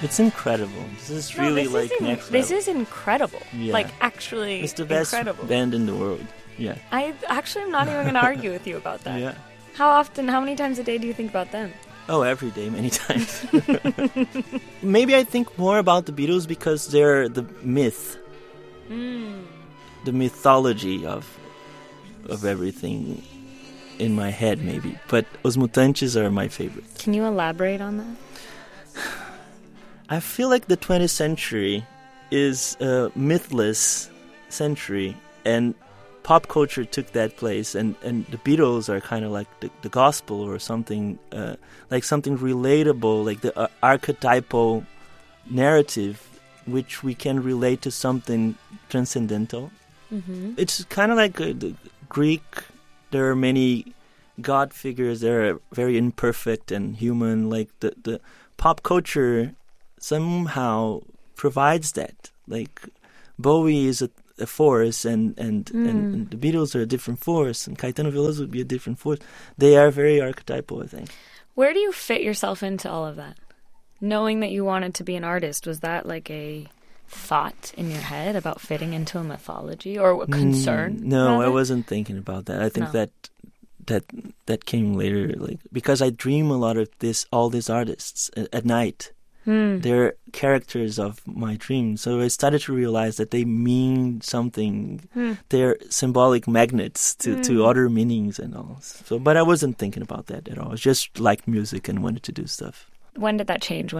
It's incredible. This is really next level. This is incredible. Yeah. Like, actually It's the best incredible. band in the world. Yeah. I actually am not even going to argue with you about that. Yeah. How many times a day do you think about them? Oh, every day, many times. Maybe I think more about the Beatles because they're the myth. The mythology of everything in my head, maybe. But Os Mutantes are my favorite. Can you elaborate on that? I feel like the 20th century is a mythless century, and pop culture took that place, and the Beatles are kind of like the gospel or something, like something relatable, like the archetypal narrative, which we can relate to something transcendental. Mm-hmm. It's kind of like the Greek. There are many God figures that are very imperfect and human. Like the pop culture somehow provides that. Like Bowie is a force, and the Beatles are a different force, and Caetano Veloso would be a different force. They are very archetypal, I think. Where do you fit yourself into all of that? Knowing that you wanted to be an artist, was that like a thought in your head about fitting into a mythology or a concern? No, rather? I wasn't thinking about that. I think that came later, like because I dream a lot of all these artists at night. They're characters of my dreams. So I started to realize that they mean something. They're symbolic magnets to other meanings and all. So, but I wasn't thinking about that at all. I just liked music and wanted to do stuff. When did that change?